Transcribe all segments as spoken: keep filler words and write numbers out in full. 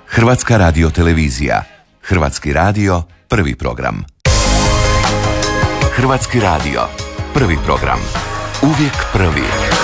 Hrvatska radiotelevizija. Hrvatski radio, prvi program. Hrvatski radio, prvi program. Uvijek prvi.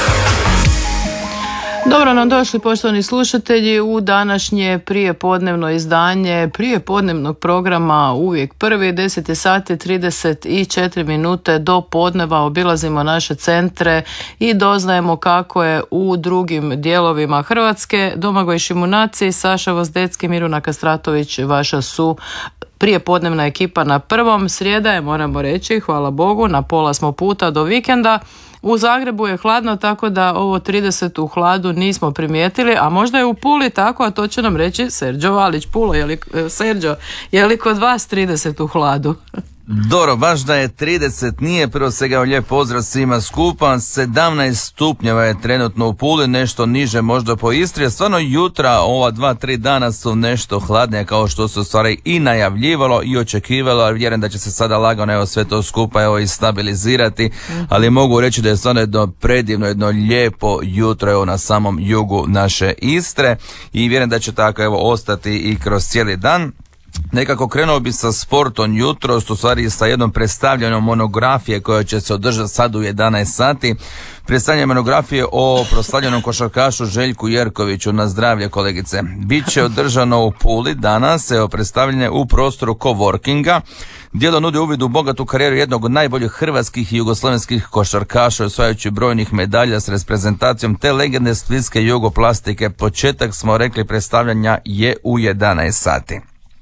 Dobro nam došli, poštovani slušatelji, u današnje prijepodnevno izdanje prijepodnevnog programa Uvijek prvi. Deset je sati trideset četiri minute do podneva. Obilazimo naše centre i doznajemo kako je u drugim dijelovima Hrvatske. Domagoj Šimunaci, Saša Vozdecki, Miruna Kastratović, vaša su prijepodnevna ekipa na prvom. Srijeda je, moramo reći, hvala Bogu, na pola smo puta do vikenda. U Zagrebu je hladno, tako da ovo trideset u hladu nismo primijetili, a možda je u Puli tako, a to će nam reći Serđo Valić. Pulo, je li, Serđo, je li kod vas trideset u hladu? Dobro, baš da je trideset nije, prvo svega lijep pozdrav svima skupa. Sedamnaest stupnjeva je trenutno u Puli, nešto niže možda po Istri, a stvarno jutra ova dva, tri dana su nešto hladnije kao što se u stvari i najavljivalo i očekivalo, ali vjerujem da će se sada lagano evo sve to skupa evo i stabilizirati, ali mogu reći da je stvarno jedno predivno, jedno lijepo jutro evo na samom jugu naše Istre i vjerujem da će tako evo ostati i kroz cijeli dan. Nekako krenuo bi sa sportom jutros, u stvari sa jednom predstavljanjem monografije koja će se održati sad u jedanaest sati. Predstavljanje monografije o proslavljenom košarkašu Željku Jerkoviću. Na zdravlje, kolegice. Biće održano u Puli danas, evo predstavljanje u prostoru coworkinga. Djelo nudi uvid u bogatu karijeru jednog od najboljih hrvatskih i jugoslavenskih košarkaša, osvajajući brojnih medalja s reprezentacijom te legendne splitske jugoplastike. Početak, smo rekli, predstavljanja je u jedanaest sati.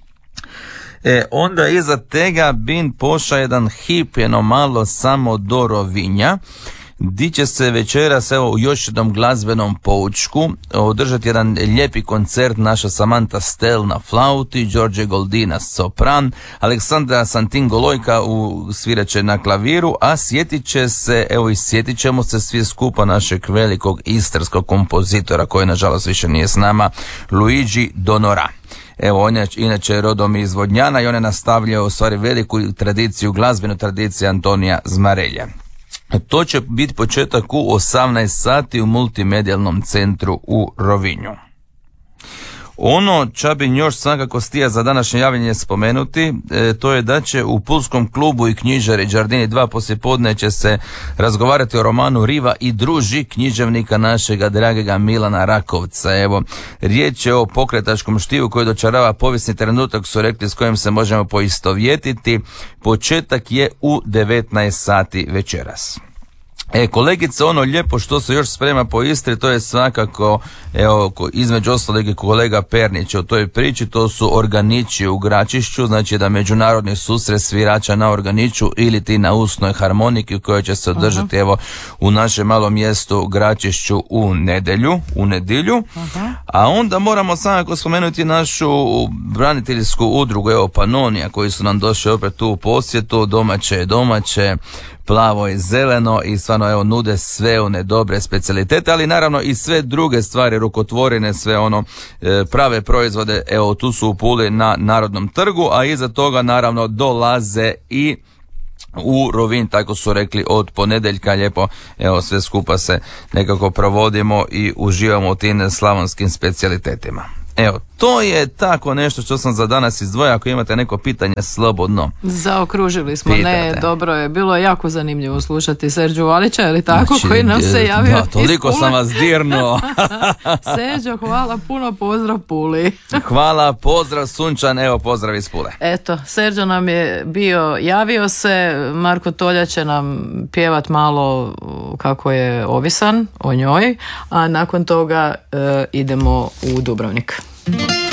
E, onda iza tega bin poša jedan hip, jedno malo samo do Rovinja, di će se večeras evo u još jednom glazbenom poučku održati jedan lijepi koncert naša Samantha Stel na flauti, Đorđe Goldina sopran, Aleksandra Santin-Golojka u sviraće na klaviru, a sjetit će se, evo i sjetit ćemo se svi skupa našeg velikog istarskog kompozitora koji nažalost više nije s nama, Luigi Donora. Evo, on je inače rodom iz Vodnjana i on je nastavljao u stvari veliku tradiciju, glazbenu tradiciju Antonija Zmarelja. To će biti početak u osamnaest sati u multimedijalnom centru u Rovinju. Ono ča bi još svakako stija za današnje javljanje spomenuti, e, to je da će u Pulskom klubu i knjižari Đardini dva poslijepodne će se razgovarati o romanu Riva i druži književnika našega dragega Milana Rakovca. Evo, riječ je o pokretačkom štivu koji dočarava povijesni trenutak, su rekli, s kojim se možemo poistovjetiti. Početak je u devetnaest sati večeras. E, kolegice, ono lijepo što se još sprema po Istri, to je svakako, evo, između ostalog i kolega Pernić u toj priči, to su organići u Gračišću, znači da međunarodni susret svirača na organiću ili ti na usnoj harmoniki koja će se održati, uh-huh. evo, u našem malom mjestu Gračišću u nedjelju, u nedjelju, uh-huh. a onda moramo svakako spomenuti našu braniteljsku udrugu, evo, Panonija, koji su nam došli opet tu u posjetu, domaće, domaće, plavo i zeleno i stvarno evo nude sve one dobre specijalitete, ali naravno i sve druge stvari rukotvorine, sve ono e, prave proizvode, evo tu su u Puli na Narodnom trgu, a iza toga naravno dolaze i u Rovinj, tako su rekli, od ponedjeljka. Lijepo, evo sve skupa se nekako provodimo i uživamo u tim slavonskim specijalitetima. Evo, to je tako nešto što sam za danas izdvojio. Ako imate neko pitanje, slobodno zaokružili smo, pitate. Ne, dobro je, bilo je jako zanimljivo slušati Serđu Valića, je li tako, znači, koji nam se javio. Da, toliko sam vas dirnuo. Serđo, hvala puno, pozdrav Puli. Hvala, pozdrav Sunčan, evo pozdrav iz Pule. Eto, Serđo nam je bio, javio se, Marko Tolja će nam pjevat malo kako je ovisan o njoj, a nakon toga e, idemo u Dubrovnik.